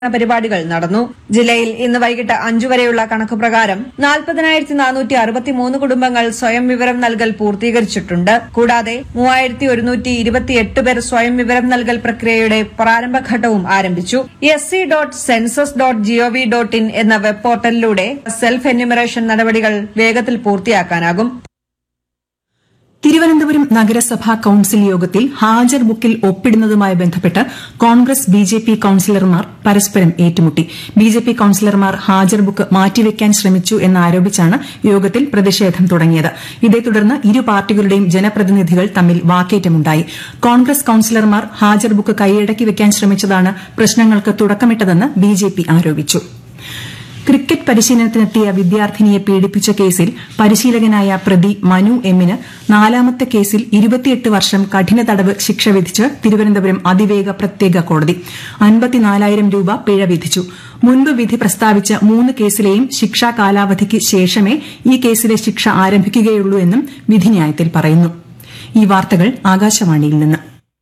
പരിപാടികൾ നടന്നു. ജില്ലയിൽ ഇന്ന് വൈകിട്ട് 5 വരെയുള്ള കണക്ക് പ്രകാരം 40,463 കുടുംബങ്ങൾ സ്വയം വിവരം നൽകൽ പൂർത്തീകരിച്ചിട്ടുണ്ട്. കൂടാതെ 3,128 പേർ സ്വയം വിവരം നൽകൽ പ്രക്രിയയുടെ പ്രാരംഭഘട്ടവും ആരംഭിച്ചു. sc.census.gov.in എന്ന വെബ് പോർട്ടലിലൂടെ സെൽഫ് എന്യൂമറേഷൻ നടപടികൾ വേഗത്തിൽ പൂർത്തിയാക്കാനാകും. തിരുവനന്തപുരം നഗരസഭാ കൌൺസിൽ യോഗത്തിൽ ഹാജർ ബുക്കിൽ ഒപ്പിടുന്നതുമായി ബന്ധപ്പെട്ട് കോൺഗ്രസ് ബിജെപി കൌൺസിലർമാർ പരസ്പരം ഏറ്റുമുട്ടി. ബിജെപി കൌൺസിലർമാർ ഹാജർ ബുക്ക് മാറ്റിവെക്കാൻ ശ്രമിച്ചു എന്നാരോപിച്ചാണ് യോഗത്തിൽ പ്രതിഷേധം തുടങ്ങിയത്. ഇതേ തുടർന്ന് ഇരു പാർട്ടികളുടെയും ജനപ്രതിനിധികൾ തമ്മിൽ വാക്കേറ്റമുണ്ടായി. കോൺഗ്രസ് കൌൺസിലർമാർ ഹാജർ ബുക്ക് കൈയടക്കി വെക്കാൻ ശ്രമിച്ചതാണ് പ്രശ്നങ്ങൾക്ക് തുടക്കമിട്ടതെന്ന് ബിജെപി ആരോപിച്ചു. ക്രിക്കറ്റ് പരിശീലനത്തിനെത്തിയ വിദ്യാർത്ഥിനിയെ പീഡിപ്പിച്ച കേസിൽ പരിശീലകനായ പ്രതി മനു എമ്മിന് 4ാമത്തെ കേസിൽ 28 വർഷം കഠിന തടവ് ശിക്ഷ വിധിച്ച് തിരുവനന്തപുരം അതിവേഗ പ്രത്യേക കോടതി 54,000 രൂപ പിഴ വിധിച്ചു. മുൻപ് വിധി പ്രസ്താവിച്ച 3 കേസിലെയും ശിക്ഷാ കാലാവധിക്ക് ശേഷമേ ഈ കേസിലെ ശിക്ഷ ആരംഭിക്കുകയുള്ളൂ എന്നും വിധിന്യായത്തിൽ പറയുന്നു. ഈ വാർത്തകൾ ആകാശവാണിയിൽ നിന്ന്.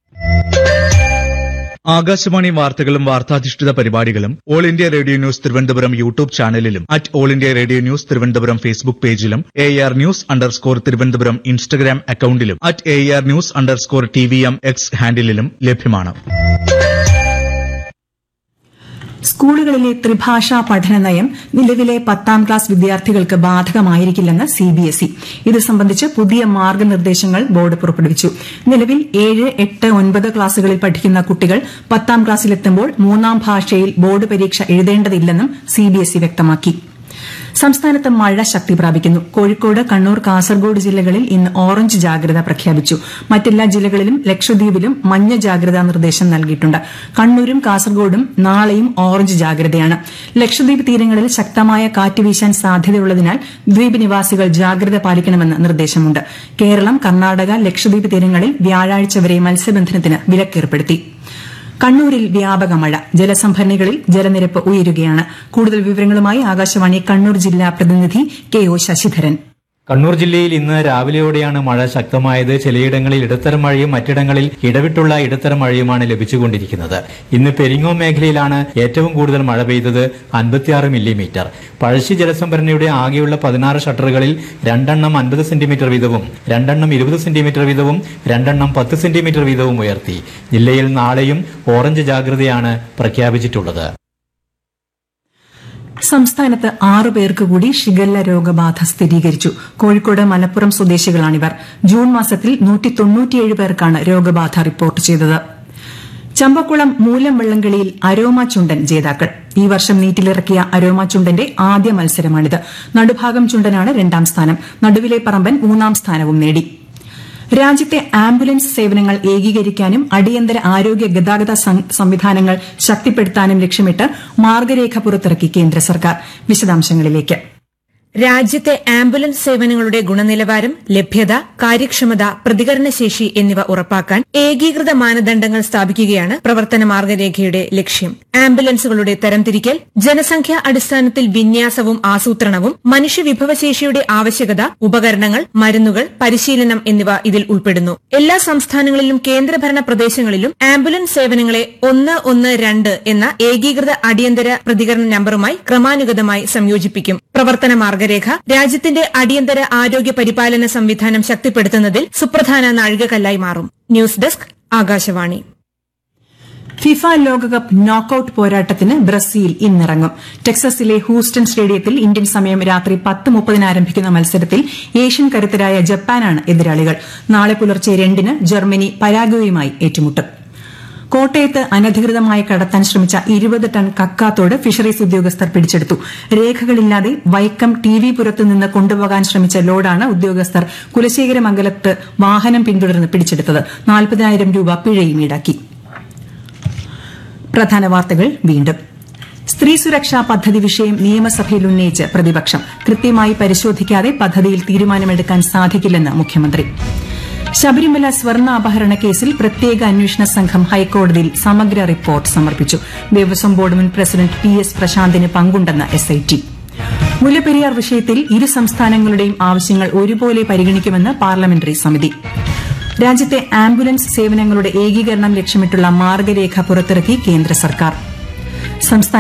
ആകാശവാണി വാർത്തകളും വാർത്താധിഷ്ഠിത പരിപാടികളും all India radio news Thiruvananthapuram YouTube ചാനലിലും @all India radio news Thiruvananthapuram Facebook പേജിലും AR News_ തിരുവനന്തപുരം ഇൻസ്റ്റഗ്രാം അക്കൌണ്ടിലും @AR News_TVM X ഹാൻഡിലും ലഭ്യമാണ്. സ്കൂളുകളിലെ ത്രിഭാഷാ പഠന നയം നിലവിലെ 10ാം ക്ലാസ് വിദ്യാർത്ഥികൾക്ക് ബാധകമായിരിക്കില്ലെന്ന് CBSE. ഇത് സംബന്ധിച്ച് പുതിയ മാർഗ്ഗനിർദ്ദേശങ്ങൾ ബോർഡ് പുറപ്പെടുവിച്ചു. നിലവിൽ 7, 8, 9 ക്ലാസുകളിൽ പഠിക്കുന്ന കുട്ടികൾ 10ാം ക്ലാസ്സിലെത്തുമ്പോൾ 3ാം ഭാഷയിൽ ബോർഡ് പരീക്ഷ എഴുതേണ്ടതില്ലെന്നും CBSE വ്യക്തമാക്കി. സംസ്ഥാനത്ത് മഴ ശക്തി പ്രാപിക്കുന്നു. കോഴിക്കോട്, കണ്ണൂർ, കാസർഗോഡ് ജില്ലകളിൽ ഇന്ന് ഓറഞ്ച് ജാഗ്രത പ്രഖ്യാപിച്ചു. മറ്റെല്ലാ ജില്ലകളിലും ലക്ഷദ്വീപിലും മഞ്ഞ ജാഗ്രതാ നിർദ്ദേശം നൽകിയിട്ടുണ്ട്. കണ്ണൂരും കാസർഗോഡും നാളെയും ഓറഞ്ച് ജാഗ്രതയാണ്. ലക്ഷദ്വീപ് തീരങ്ങളിൽ ശക്തമായ കാറ്റ് വീശാൻ സാധ്യതയുള്ളതിനാൽ ദ്വീപ് നിവാസികൾ ജാഗ്രത പാലിക്കണമെന്ന് നിർദ്ദേശമുണ്ട്. കേരളം, കർണാടക, ലക്ഷദ്വീപ് തീരങ്ങളിൽ വ്യാഴാഴ്ച വരെ മത്സ്യബന്ധനത്തിന് വിലക്കേർപ്പെടുത്തി. കണ്ണൂരിൽ വ്യാപക മഴ. ജലസംഭരണികളിൽ ജലനിരപ്പ് ഉയരുകയാണ്. കൂടുതൽ വിവരങ്ങളുമായി ആകാശവാണി കണ്ണൂർ ജില്ലാ പ്രതിനിധി KO ശശിധരൻ. കണ്ണൂർ ജില്ലയിൽ ഇന്ന് രാവിലെയോടെയാണ് മഴ ശക്തമായത്. ചിലയിടങ്ങളിൽ ഇടത്തരം മഴയും മറ്റിടങ്ങളിൽ ഇടവിട്ടുള്ള ഇടത്തരം മഴയുമാണ് ലഭിച്ചുകൊണ്ടിരിക്കുന്നത്. ഇന്ന് പെരിങ്ങോം മേഖലയിലാണ് ഏറ്റവും കൂടുതൽ മഴ പെയ്തത്, 56 മില്ലിമീറ്റർ. പഴശ്ശി ജലസംഭരണിയുടെ ആകെയുള്ള 16 ഷട്ടറുകളിൽ 2 50 സെന്റിമീറ്റർ വീതവും 2 20 സെന്റിമീറ്റർ വീതവും 2 10 സെന്റിമീറ്റർ വീതവും ഉയർത്തി. ജില്ലയിൽ നാളെയും ഓറഞ്ച് ജാഗ്രതയാണ് പ്രഖ്യാപിച്ചിട്ടുള്ളത്. സംസ്ഥാനത്ത് 6 പേർക്ക് കൂടി ഷിഗല്ല രോഗബാധ സ്ഥിരീകരിച്ചു. കോഴിക്കോട്, മലപ്പുറം സ്വദേശികളാണിവർ. ജൂൺ മാസത്തിൽ 197 പേർക്കാണ് രോഗബാധ റിപ്പോർട്ട് ചെയ്തത്. ചമ്പക്കുളം മൂലം വള്ളംകളിയിൽ അരോമ ചുണ്ടൻ ജേതാക്കൾ. ഈ വർഷം നീറ്റിലിറക്കിയ അരോമ ചുണ്ടന്റെ ആദ്യ മത്സരമാണിത്. നടുഭാഗം ചുണ്ടനാണ് 2ാം സ്ഥാനം. നടുവിലെ പറമ്പൻ 3ാം സ്ഥാനവും നേടി. രാജ്യത്തെ ആംബുലൻസ് സേവനങ്ങൾ ഏകീകരിക്കാനും അടിയന്തര ആരോഗ്യ ഗതാഗത സംവിധാനങ്ങൾ ശക്തിപ്പെടുത്താനും ലക്ഷ്യമിട്ട് മാർഗ്ഗരേഖ പുറത്തിറക്കി കേന്ദ്ര സർക്കാർ. വിശദാംശങ്ങളിലേക്ക്. രാജ്യത്തെ ആംബുലൻസ് സേവനങ്ങളുടെ ഗുണനിലവാരം, ലഭ്യത, കാര്യക്ഷമത, പ്രതികരണശേഷി എന്നിവ ഉറപ്പാക്കാൻ ഏകീകൃത മാനദണ്ഡങ്ങൾ സ്ഥാപിക്കുകയാണ് പ്രവർത്തന മാർഗ്ഗരേഖയുടെ ലക്ഷ്യം. ആംബുലൻസുകളുടെ തരംതിരിക്കൽ, ജനസംഖ്യാ അടിസ്ഥാനത്തിൽ വിന്യാസവും ആസൂത്രണവും, മനുഷ്യവിഭവശേഷിയുടെ ആവശ്യകത, ഉപകരണങ്ങൾ, മരുന്നുകൾ, പരിശീലനം എന്നിവ ഇതിൽ ഉൾപ്പെടുന്നു. എല്ലാ സംസ്ഥാനങ്ങളിലും കേന്ദ്രഭരണ പ്രദേശങ്ങളിലും ആംബുലൻസ് സേവനങ്ങളെ 112 എന്ന ഏകീകൃത അടിയന്തര പ്രതികരണ നമ്പറുമായി ക്രമാനുഗതമായി സംയോജിപ്പിക്കും. പ്രവർത്തന മാർഗ്ഗരേഖ രാജ്യത്തിന്റെ അടിയന്തര ആരോഗ്യ പരിപാലന സംവിധാനം ശക്തിപ്പെടുത്തുന്നതിൽ സുപ്രധാന നാഴികക്കല്ലായി മാറും. News desk, Akashvani. ഫിഫ ലോകകപ്പ് നോക്കൌട്ട് പോരാട്ടത്തിന് ബ്രസീൽ ഇന്നിറങ്ങും. ടെക്സസിലെ ഹൂസ്റ്റൺ സ്റ്റേഡിയത്തിൽ ഇന്ത്യൻ സമയം രാത്രി 10:30 ആരംഭിക്കുന്ന മത്സരത്തിൽ ഏഷ്യൻ കരുത്തരായ ജപ്പാനാണ് എതിരാളികൾ. നാളെ പുലർച്ചെ 2-ന് ജർമ്മനി പരാഗ്വേയുമായി ഏറ്റുമുട്ടും. കോട്ടയത്ത് അനധികൃതമായി കടത്താൻ ശ്രമിച്ച 20 ടൺ കക്കാത്തോട് ഫിഷറീസ് ഉദ്യോഗസ്ഥർ പിടിച്ചെടുത്തു. രേഖകളില്ലാതെ വൈക്കം TV പുരത്ത് നിന്ന് കൊണ്ടുപോകാൻ ശ്രമിച്ച ലോഡാണ് ഉദ്യോഗസ്ഥർ കുലശേഖരമംഗലത്ത് വാഹനം പിന്തുടർന്ന് പിടിച്ചെടുത്തത്. 40,000 രൂപ പിഴയും ഈടാക്കി. പ്രധാന വാർത്തകൾ വീണ്ടും. സ്ത്രീ സുരക്ഷാ പദ്ധതി വിഷയം നിയമസഭയിൽ ഉന്നയിച്ച് പ്രതിപക്ഷം. കൃത്യമായി പരിശോധിക്കാതെ പദ്ധതിയിൽ തീരുമാനമെടുക്കാൻ സാധിക്കില്ലെന്ന് മുഖ്യമന്ത്രി. ശബരിമല സ്വർണ്ണ അപഹരണ കേസിൽ പ്രത്യേക അന്വേഷണ സംഘം ഹൈക്കോടതിയിൽ സമഗ്ര റിപ്പോർട്ട് സമർപ്പിച്ചു. ദേവസ്വം ബോർഡ് മുൻ പ്രസിഡന്റ് PS പ്രശാന്തിന് പങ്കുണ്ടെന്ന് SIT. മുല്ലപ്പെരിയാർ വിഷയത്തിൽ ഇരു സംസ്ഥാനങ്ങളുടെയും ആവശ്യങ്ങൾ ഒരുപോലെ പരിഗണിക്കുമെന്ന് പാർലമെന്ററി സമിതി. രാജ്യത്തെ ആംബുലൻസ് സേവനങ്ങളുടെ ഏകീകരണം ലക്ഷ്യമിട്ടുള്ള മാർഗ്ഗരേഖ പുറത്തിറക്കി കേന്ദ്ര സർക്കാർ. സംസ്ഥാന